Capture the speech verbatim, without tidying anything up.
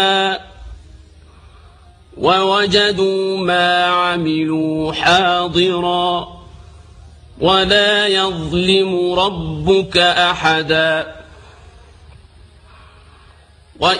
ووجدوا ما عملوا حاضرا ولا يظلم ربك أحدا.